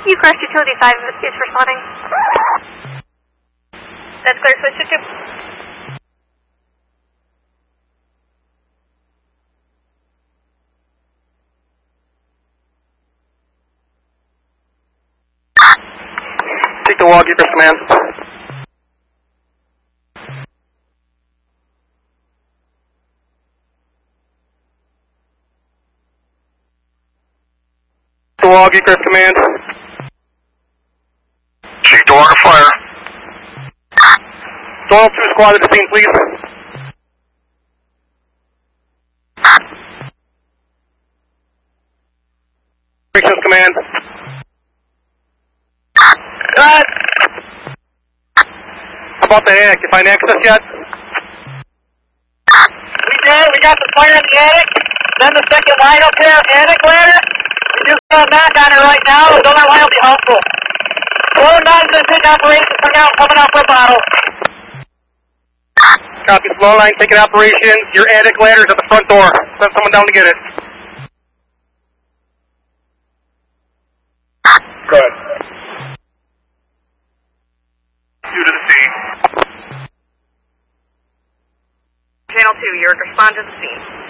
Ucrest Utility 5 is responding. That's clear, switch to 2. Take the wall, Ucrest command. The wall, Ucrest command. Check door to fire. Doyle 2 squad at the scene, please. Operations command. How about the attic? You find access yet? We did. We got the fire in the attic. Then the second line up there, attic ladder. We just got a knock on it right now. The other line will be helpful. Slow down to the big operation. Coming out for a bottle. Copy, slow line, taking operation. Your attic ladder's at the front door. Send someone down to get it. Good. Due to the scene. Channel 2, you're respond to the scene.